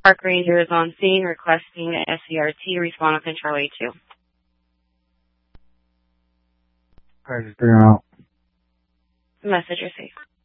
Park Ranger is on scene requesting SCRT. Respond on Control A2. Alright, just figuring out. Message received.